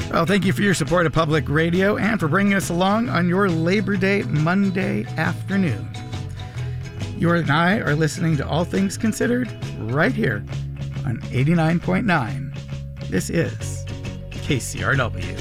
Well, thank you for your support of Public Radio and for bringing us along on your Labor Day Monday afternoon. You and I are listening to All Things Considered right here on 89.9. This is KCRW.